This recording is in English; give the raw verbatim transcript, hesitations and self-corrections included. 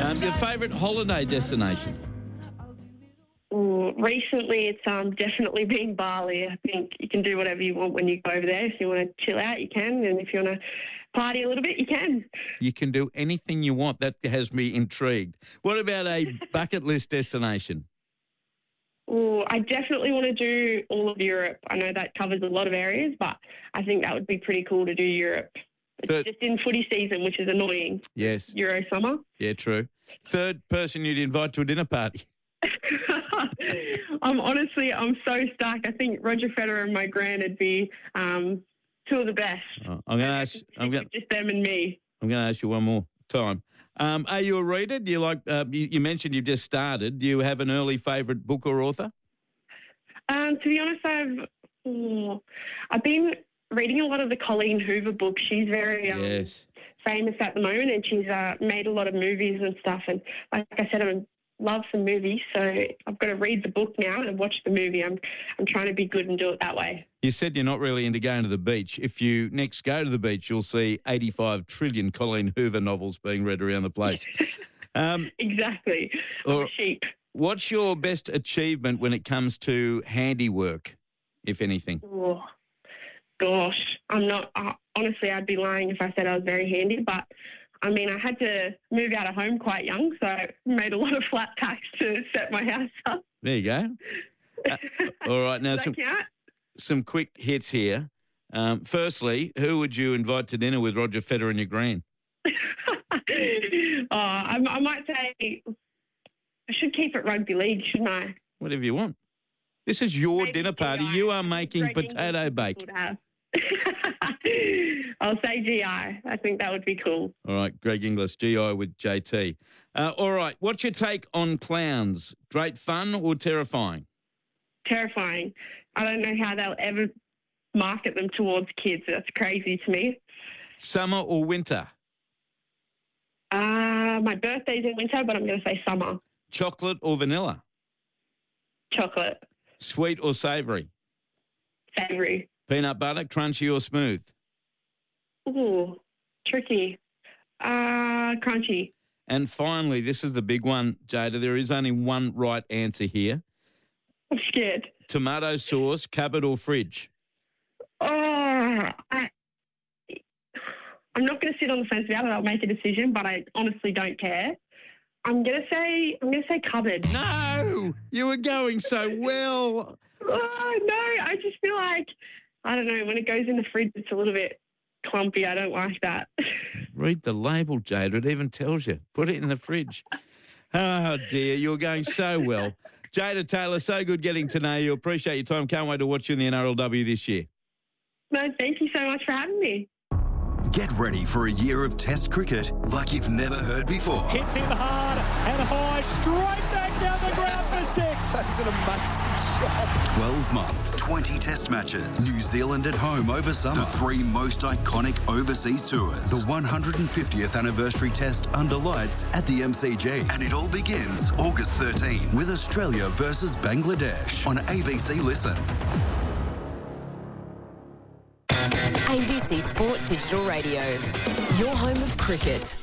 Um, your favourite holiday destination? Ooh, recently, it's um, definitely been Bali. I think you can do whatever you want when you go over there. If you want to chill out, you can. And if you want to party a little bit, you can. You can do anything you want. That has me intrigued. What about a bucket list destination? Ooh, I definitely want to do all of Europe. I know that covers a lot of areas, but I think that would be pretty cool to do Europe. It's Third, just in footy season, which is annoying. yes. Euro summer. Yeah, true. Third person you'd invite to a dinner party? I'm honestly, I'm so stuck. I think Roger Federer and my gran would be um, two of the best. Oh, I'm going to ask. I'm going. Just them and me. I'm going to ask you one more time. Um, are you a reader? Do you like? Uh, you, you mentioned you've just started. Do you have an early favourite book or author? Um, to be honest, I've oh, I've been reading a lot of the Colleen Hoover books. She's very um, Yes. famous at the moment, and she's uh, made a lot of movies and stuff. And like I said, I love some movies, so I've got to read the book now and watch the movie. I'm I'm trying to be good and do it that way. You said you're not really into going to the beach. If you next go to the beach, you'll see eighty-five trillion Colleen Hoover novels being read around the place. Um, exactly. or- I'm a sheep. What's your best achievement when it comes to handiwork, if anything? Oh, gosh, I'm not. Uh, honestly, I'd be lying if I said I was very handy, but I mean, I had to move out of home quite young, so I made a lot of flat packs to set my house up. There you go. Uh, all right, now Does some that count? some quick hits here. Um, firstly, who would you invite to dinner with Roger Federer and your gran? oh, I, I might say I should keep it rugby league, shouldn't I? Whatever you want. This is your Maybe dinner party. G I. You are making Greg potato Inglis bake. would have. I'll say G I. I think that would be cool. All right, Greg Inglis, G I with J T. Uh, all right, what's your take on clowns? Great fun or terrifying? Terrifying. I don't know how they'll ever market them towards kids. That's crazy to me. Summer or winter? Uh, my birthday's in winter, but I'm going to say summer. Chocolate or vanilla? Chocolate. Sweet or savoury? Savoury. Peanut butter, crunchy or smooth? Ooh, tricky. Uh, crunchy. And finally, this is the big one, Jada. There is only one right answer here. I'm scared. Tomato sauce, cupboard or fridge? Oh, I, I'm not going to sit on the fence about it. I'll make a decision, but I honestly don't care. I'm going to say, I'm going to say cupboard. No, you were going so well. Oh, no, I just feel like, I don't know, when it goes in the fridge, it's a little bit clumpy. I don't like that. Read the label, Jada. It even tells you. Put it in the fridge. Oh, dear. You were going so well. Jada Taylor, so good getting to know you. Appreciate your time. Can't wait to watch you in the N R L W this year. No, thank you so much for having me. Get ready for a year of Test cricket like you've never heard before. Hits in hard and high, straight back down the ground for six. That's an amazing shot. twelve months, twenty Test matches. New Zealand at home over summer. The three most iconic overseas tours. The one hundred fiftieth anniversary Test under lights at the M C G. And it all begins August thirteenth with Australia versus Bangladesh on A B C Listen. A B C Sport Digital Radio, your home of cricket.